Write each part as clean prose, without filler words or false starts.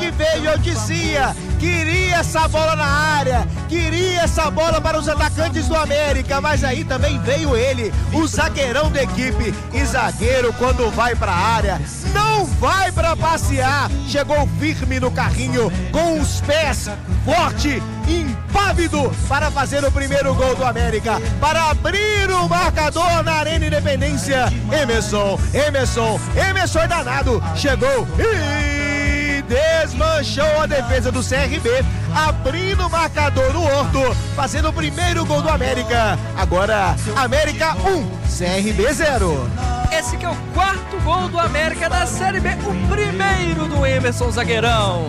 que veio, eu dizia, queria essa bola na área, queria essa bola para os atacantes do América, mas aí também veio ele, o zagueirão da equipe, e zagueiro quando vai para a área, não vai para passear, chegou firme no carrinho, com os pés forte, impávido, para fazer o primeiro gol do América, para abrir o marcador na Arena Independência. Emerson é danado, chegou e desmanchou a defesa do CRB, abrindo o marcador no Horto, fazendo o primeiro gol do América. Agora, América 1, CRB 0. Esse que é o quarto gol do América da Série B, o primeiro do Emerson, zagueirão.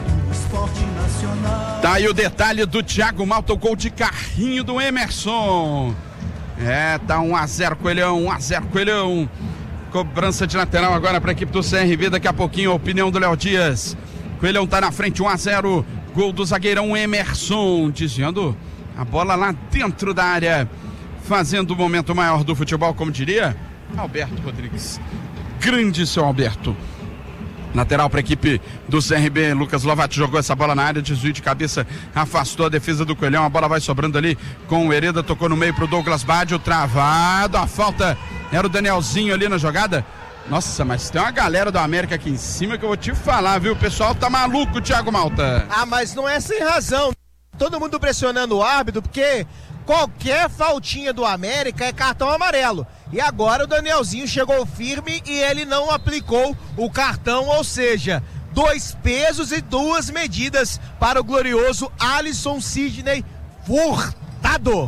Tá aí o detalhe do Thiago Malta, o gol de carrinho do Emerson. Tá 1-0 Coelhão, 1-0 Coelhão. Cobrança de lateral agora para a equipe do CRB, daqui a pouquinho a opinião do Léo Dias. Coelhão tá na frente, 1-0, gol do zagueirão Emerson, desviando a bola lá dentro da área, fazendo o momento maior do futebol, como diria Alberto Rodrigues. Grande seu Alberto. Lateral para a equipe do CRB, Lucas Lovatti jogou essa bola na área, desvio de cabeça, afastou a defesa do Coelhão, a bola vai sobrando ali com o Hereda, tocou no meio pro Douglas Baggio, travado, a falta era o Danielzinho ali na jogada. Nossa, mas tem uma galera do América aqui em cima que eu vou te falar, viu? O pessoal tá maluco, Thiago Malta. Mas não é sem razão, todo mundo pressionando o árbitro, porque qualquer faltinha do América é cartão amarelo. E agora o Danielzinho chegou firme e ele não aplicou o cartão, ou seja, 2 pesos e 2 medidas para o glorioso Alisson Sidney Furtado.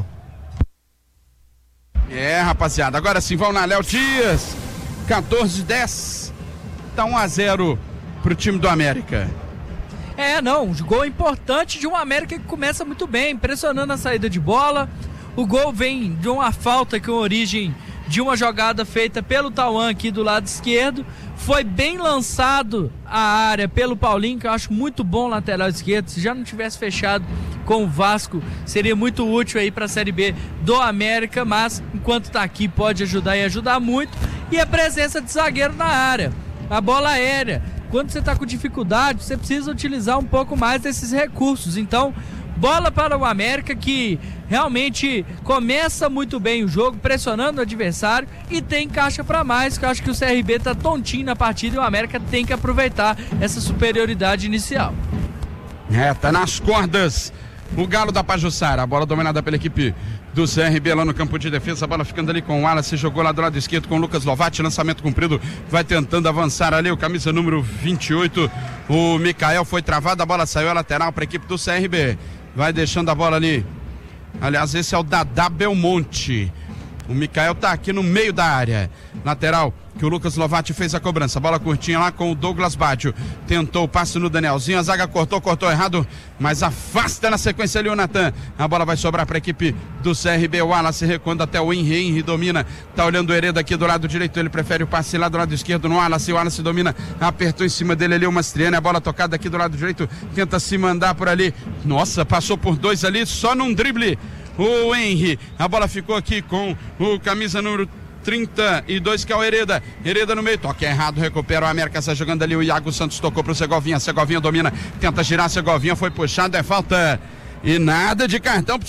Rapaziada, agora sim, vão na Léo Dias, 14-10, tá 1-0 pro time do América. Um gol importante de um América que começa muito bem, pressionando a saída de bola. O gol vem de uma falta com origem de uma jogada feita pelo Tauan aqui do lado esquerdo. Foi bem lançado à área pelo Paulinho, que eu acho muito bom lateral esquerdo. Se já não tivesse fechado com o Vasco, seria muito útil aí para a Série B do América, mas enquanto tá aqui pode ajudar e ajudar muito. E a presença de zagueiro na área, a bola aérea. Quando você está com dificuldade, você precisa utilizar um pouco mais desses recursos. Então, bola para o América, que realmente começa muito bem o jogo, pressionando o adversário e tem caixa para mais, que eu acho que o CRB está tontinho na partida e o América tem que aproveitar essa superioridade inicial. Tá nas cordas o Galo da Pajuçara, a bola dominada pela equipe do CRB lá no campo de defesa, a bola ficando ali com o Wallace, jogou lá do lado esquerdo com o Lucas Lovatti, lançamento cumprido, vai tentando avançar ali, o camisa número 28, o Mikael foi travado, a bola saiu a lateral para a equipe do CRB, vai deixando a bola ali, aliás esse é o Dadá Belmonte, o Mikael tá aqui no meio da área, lateral que o Lucas Lovatti fez a cobrança, bola curtinha lá com o Douglas Baggio, tentou o passe no Danielzinho, a zaga cortou errado, mas afasta na sequência ali o Natan, a bola vai sobrar para a equipe do CRB, o Wallace recuando até o Henry domina, tá olhando o Hereda aqui do lado direito, ele prefere o passe lá do lado esquerdo no Wallace, o Wallace domina, apertou em cima dele ali o Mastriani, a bola tocada aqui do lado direito, tenta se mandar por ali, nossa, passou por 2 ali, só num drible, o Henry, a bola ficou aqui com o camisa número 32, que é o Hereda no meio, toque errado, recupera o América, está jogando ali o Iago Santos, tocou pro Segovinha domina, tenta girar, Segovinha foi puxado, é falta e nada de cartão